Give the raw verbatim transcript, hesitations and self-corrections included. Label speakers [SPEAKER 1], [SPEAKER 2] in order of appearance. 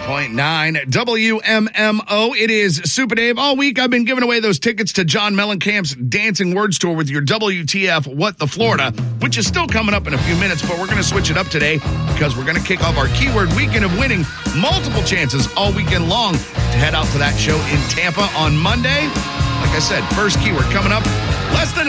[SPEAKER 1] point nine W M M O. It is Super Dave. All week I've been giving away those tickets to John Mellencamp's Dancing Words Tour with your W T F What the Florida, which is still coming up in a few minutes, but we're going to switch it up today because we're going to kick off our keyword weekend of winning multiple chances all weekend long to head out to that show in Tampa on Monday. Like I said, first keyword coming up less than